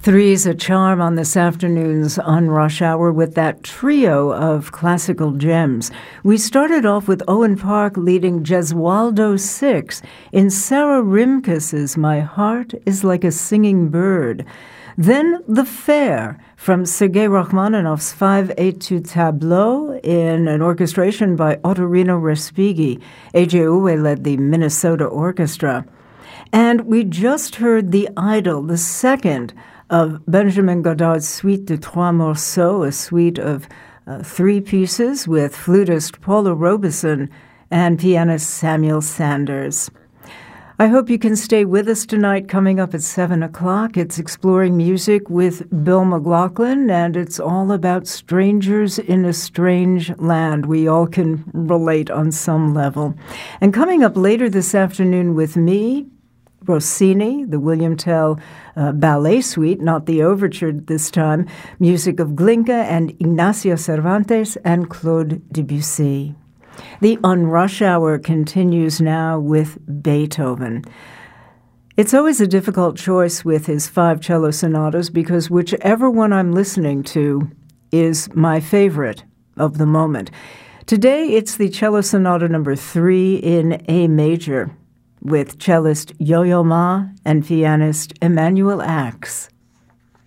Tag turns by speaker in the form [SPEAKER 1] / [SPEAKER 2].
[SPEAKER 1] Three's a charm on this afternoon's On Rush Hour with that trio of classical gems. We started off with Owen Park leading Gesualdo 6 in Sarah Rimkus's My Heart is Like a Singing Bird. Then The Fair from Sergei Rachmaninoff's 5-8 Tableau in an orchestration by Ottorino Respighi. A.J. Uwe led the Minnesota Orchestra. And we just heard The Idyll, the second of Benjamin Godard's Suite de Trois Morceaux, a suite of three pieces with flutist Paula Robeson and pianist Samuel Sanders. I hope you can stay with us tonight. Coming up at 7 o'clock, it's Exploring Music with Bill McLaughlin, and it's all about strangers in a strange land. We all can relate on some level. And coming up later this afternoon with me, Rossini, the William Tell Ballet Suite, not the overture this time, music of Glinka and Ignacio Cervantes and Claude Debussy. The On Rush Hour continues now with Beethoven. It's always a difficult choice with his 5 cello sonatas because whichever one I'm listening to is my favorite of the moment. Today, it's the cello sonata number 3 in A major, with cellist Yo-Yo Ma and pianist Emanuel Ax.